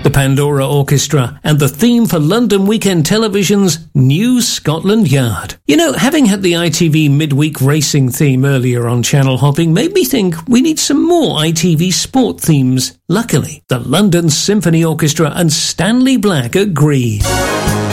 the Pandora Orchestra, and the theme for London Weekend Television's New Scotland Yard. You know, having had the ITV midweek racing theme earlier on Channel Hopping made me think we need some more ITV sport themes. Luckily, the London Symphony Orchestra and Stanley Black agree.